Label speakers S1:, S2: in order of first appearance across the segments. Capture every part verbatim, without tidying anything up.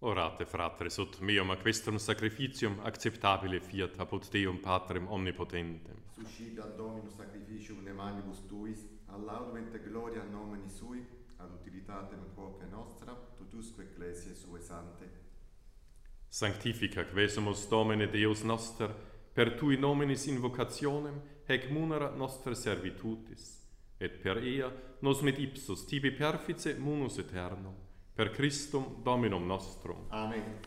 S1: Orate, fratres, ut meum aquestrum sacrificium acceptabile fiat apud Deum Patrem omnipotentem.
S2: Suscita Dominus sacrificium ne manibus tuis, ad laudum et gloria nomini sui, ad utilitatem quoque nostra, totusque ecclesiae sue sante.
S1: Sanctifica quesumus Domine Deus noster, per tui nominis invocationem, hec munera nostra servitutis, et per ea nos mit ipsus tibi perfice munus aeternum, per Christum Dominum nostrum.
S2: Amen.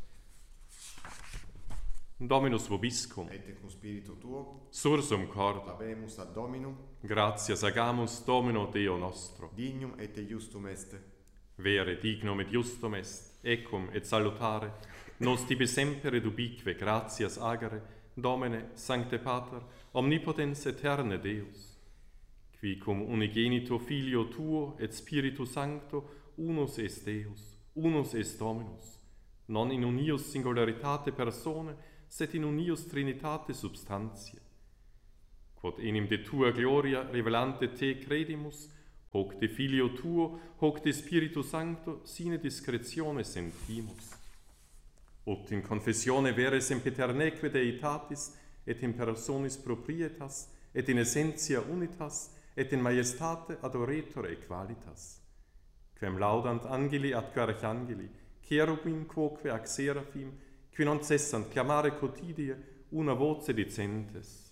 S1: Dominus vobiscum,
S2: Et cum spiritu tuo,
S1: sursum corda,
S2: habemus ad Dominum,
S1: gratias agamus Domino Deo nostro.
S2: dignum et justum est.
S1: Vere dignum et justum est, ecum et salutare, nos tibi semper ubique gratias agere, Domine, Sancte Pater, omnipotens aeterne Deus, qui cum unigenito Filio tuo et Spiritus Sancto unus est Deus, unus est Dominus, non in unius singularitate persone, sed in unius trinitate substantiae. Quod enim de tua gloria revelante te credimus, hoc de Filio tuo, hoc de Spiritus Sancto, sine discretione sentimus. Ut in confessione vere sempiterneque deitatis, et in personis proprietas, et in essentia unitas, et in majestate adoretur equalitas. Quem laudant angeli ad archangeli, cherubim quoque ac seraphim, qui non cessant clamare quotidie una voce dicentes.